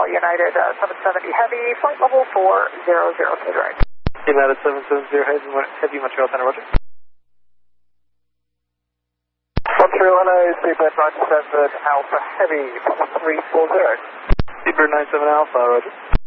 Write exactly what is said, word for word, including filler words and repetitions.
call, United uh, seven seventy Heavy, flight level four zero zero, clear direct. United seven seventy Heavy, Heavy Montreal Center, Roger. Montreal, hello, Seabird nine seven Alpha Heavy, three four zero. Seabird nine seven Alpha, Roger.